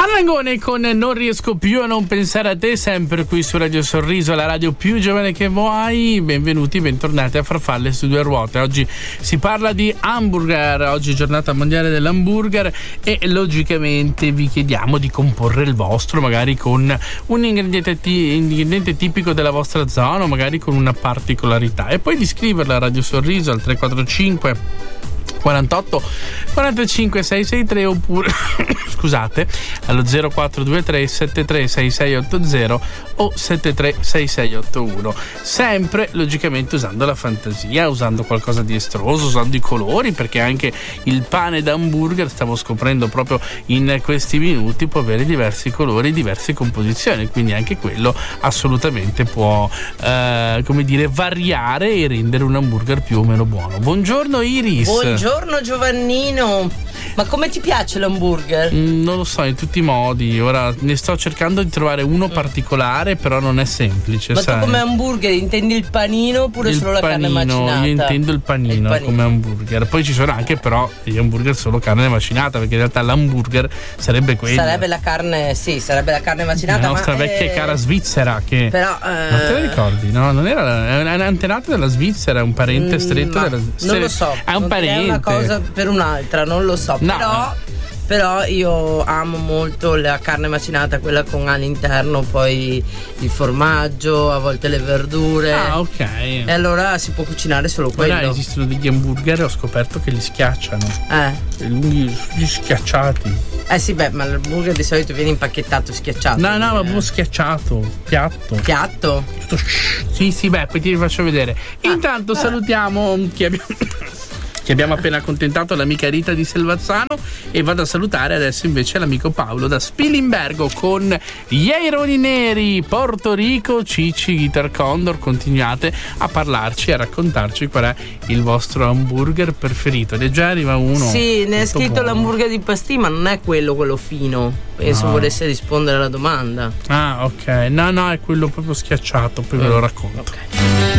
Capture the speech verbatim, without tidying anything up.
Annangone con Non riesco più a non pensare a te, sempre qui su Radio Sorriso, la radio più giovane che vuoi. Benvenuti, bentornati a Farfalle su due ruote. Oggi si parla di hamburger, oggi è giornata mondiale dell'hamburger e logicamente vi chiediamo di comporre il vostro, magari con un ingrediente, t- ingrediente tipico della vostra zona, magari con una particolarità, e poi di scriverla a Radio Sorriso al tre quattro cinque quarantotto quarantacinque seicentosessantatré oppure scusate allo zero quattro due tre sette tre sei sei otto zero o sette tre sei sei otto uno, sempre logicamente usando la fantasia, usando qualcosa di estroso, usando i colori, perché anche il pane d'hamburger, stavo scoprendo proprio in questi minuti, può avere diversi colori, diverse composizioni, quindi anche quello assolutamente può eh, come dire variare e rendere un hamburger più o meno buono. Buongiorno Iris. Buongiorno Giovannino, ma come ti piace l'hamburger? Mm, non lo so, in tutti i modi. Ora ne sto cercando di trovare uno mm. particolare, però non è semplice. Ma sai? Tu come hamburger intendi il panino oppure il solo la panino, carne macinata? Io intendo il panino, il panino come hamburger. Poi ci sono anche però gli hamburger solo carne macinata, perché in realtà l'hamburger sarebbe quello. Sarebbe la carne, sì, sarebbe la carne macinata. La nostra ma vecchia è... cara Svizzera che però eh... non te la ricordi? No, non era, è un antenato della Svizzera, un parente stretto mm, della Svizzera. Non lo so. È un parente. È una cosa per un'altra, non lo so. No. Però Però io amo molto la carne macinata, quella con all'interno poi il formaggio, a volte le verdure. Ah, ok. E allora si può cucinare solo quello. Ora esistono degli hamburger, ho scoperto che li schiacciano. Eh. Lunghi, gli schiacciati. Eh sì, beh, ma l'hamburger di solito viene impacchettato schiacciato. No, no, ma eh. proprio schiacciato, piatto. Piatto? Tutto sì, sì, beh, poi ti faccio vedere. Ah, Intanto ah. salutiamo chi abbiamo che abbiamo appena accontentato, l'amica Rita di Selvazzano, e vado a salutare adesso invece l'amico Paolo da Spilimbergo con gli Aironi Neri, Porto Rico, Cicci, Guitar Condor. Continuate a parlarci, a raccontarci qual è il vostro hamburger preferito. Ne già arriva uno. Sì, ne è scritto buono. L'hamburger di Pastì, ma non è quello, quello fino. Penso no. volesse rispondere alla domanda. Ah, ok. No, no, è quello proprio schiacciato, poi mm. ve lo racconto. Ok.